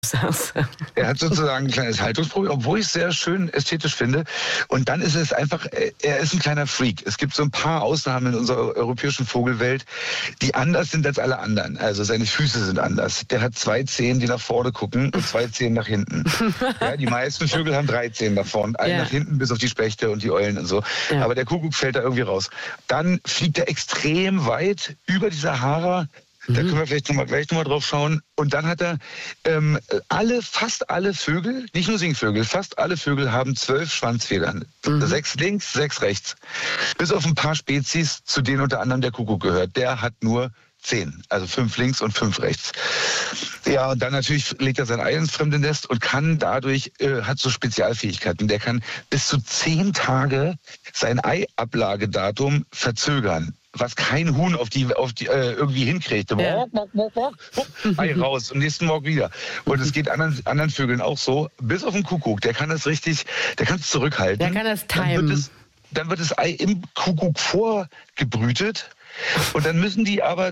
Er hat sozusagen ein kleines Haltungsproblem, obwohl ich es sehr schön ästhetisch finde. Und dann ist es einfach, er ist ein kleiner Freak. Es gibt so ein paar Ausnahmen in unserer europäischen Vogelwelt, die anders sind als alle anderen. Also seine Füße sind anders. Der hat 2 Zehen, die nach vorne gucken und 2 Zehen nach hinten. Ja, die meisten Vögel haben 3 Zehen nach vorne, einen nach hinten, bis auf die Spechte und die Eulen und so. Ja. Aber der Kuckuck fällt da irgendwie raus. Dann fliegt er extrem weit über die Sahara. Da können wir vielleicht gleich nochmal drauf schauen. Und dann hat er fast alle Vögel, nicht nur Singvögel, fast alle Vögel haben 12 Schwanzfedern. 6 links, 6 rechts. Bis auf ein paar Spezies, zu denen unter anderem der Kuckuck gehört. Der hat nur 10, also 5 links und 5 rechts. Ja, und dann natürlich legt er sein Ei ins fremde Nest und kann dadurch, hat so Spezialfähigkeiten. Der kann bis zu 10 Tage sein Eiablagedatum verzögern. Was kein Huhn auf die irgendwie hinkriegt. Ja. Ei raus und nächsten Morgen wieder. Und es geht anderen Vögeln auch so. Bis auf den Kuckuck, der kann das richtig, der kann es zurückhalten. Der kann das timen. Dann wird das Ei im Kuckuck vorgebrütet. Und dann legen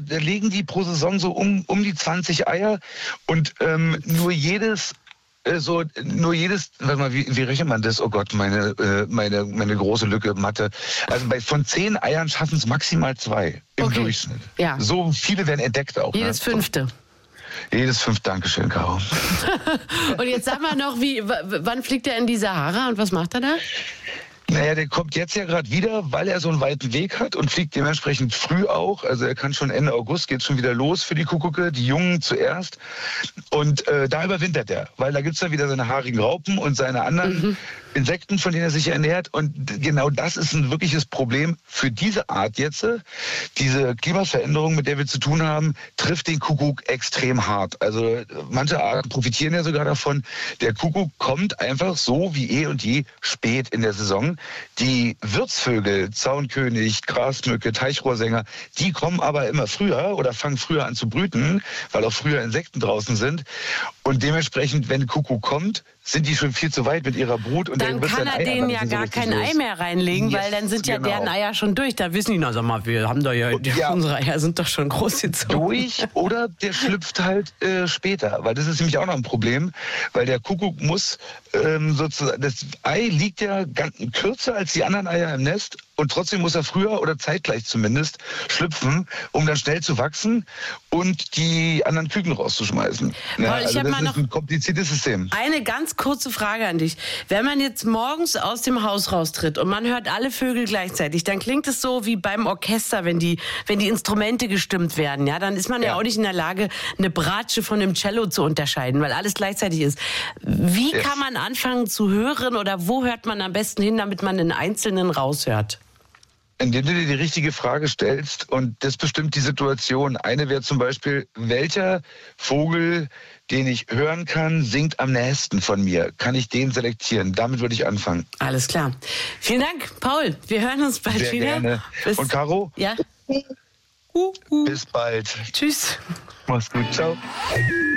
die pro Saison so um die 20 Eier und nur jedes, warte mal, wie rechnet man das? Oh Gott, meine große Lücke, Mathe. Also von 10 Eiern schaffen es maximal 2 im Durchschnitt. Ja. So viele werden entdeckt auch. Jedes 5. Jedes 5, Dankeschön, Caro. Und jetzt sag mal noch, wann fliegt er in die Sahara und was macht er da? Naja, der kommt jetzt ja gerade wieder, weil er so einen weiten Weg hat und fliegt dementsprechend früh auch. Also er kann schon Ende August, geht schon wieder los für die Kuckucke, die Jungen zuerst. Und da überwintert er, weil da gibt's dann wieder seine haarigen Raupen und seine anderen Insekten, von denen er sich ernährt. Und genau das ist ein wirkliches Problem für diese Art jetzt. Diese Klimaveränderung, mit der wir zu tun haben, trifft den Kuckuck extrem hart. Also manche Arten profitieren ja sogar davon. Der Kuckuck kommt einfach so wie eh und je spät in der Saison. Die Wirtsvögel, Zaunkönig, Grasmücke, Teichrohrsänger, die kommen aber immer früher oder fangen früher an zu brüten, weil auch früher Insekten draußen sind. Und dementsprechend, wenn Kuckuck kommt, sind die schon viel zu weit mit ihrer Brut. Und dann kann er denen ja gar kein Ei mehr reinlegen, weil dann sind ja deren Eier schon durch. Da wissen die, sag mal, wir haben doch unsere Eier sind doch schon groß jetzt. Durch oder der schlüpft halt später, weil das ist nämlich auch noch ein Problem, weil der Kuckuck muss sozusagen, das Ei liegt ja kürzer als die anderen Eier im Nest und trotzdem muss er früher oder zeitgleich zumindest schlüpfen, um dann schnell zu wachsen und die anderen Küken rauszuschmeißen. Ja, also das ist ein kompliziertes System. Eine ganz kurze Frage an dich. Wenn man jetzt morgens aus dem Haus raustritt und man hört alle Vögel gleichzeitig, dann klingt es so wie beim Orchester, wenn die Instrumente gestimmt werden. Ja, dann ist man ja auch nicht in der Lage, eine Bratsche von einem Cello zu unterscheiden, weil alles gleichzeitig ist. Wie kann man anfangen zu hören oder wo hört man am besten hin, damit man den Einzelnen raushört? Indem du dir die richtige Frage stellst und das bestimmt die Situation. Eine wäre zum Beispiel, welcher Vogel, den ich hören kann, singt am nächsten von mir? Kann ich den selektieren? Damit würde ich anfangen. Alles klar. Vielen Dank, Paul. Wir hören uns bald Sehr wieder. Gerne. Und Caro? Ja. Bis bald. Tschüss. Mach's gut. Ciao.